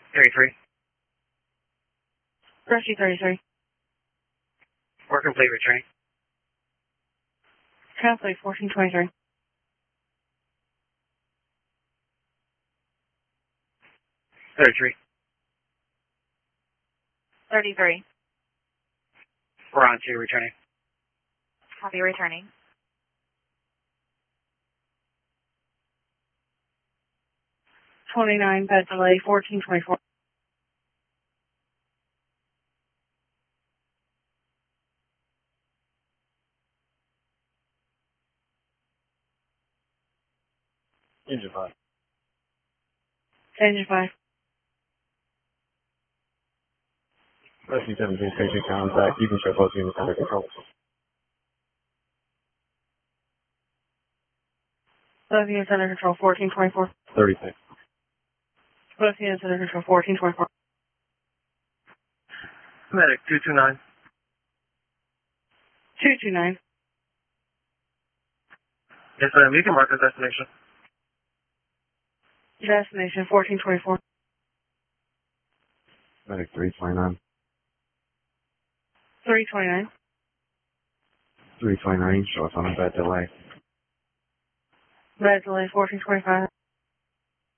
33. Rescue 33. Work complete, returning. Translate 1423. 33. 33. We're on to returning. Copy, returning. '29, bed delay 1424. Engine 5. Engine 5. Rescue 17, station contact. You can show both units under control. Both units under control 1424. 36. Both units under control 1424. Medic 229. 229. Yes, ma'am. You can mark the destination. Destination 1424. Medic 329. 329. 329, show us on a bed delay. Bed delay 1425.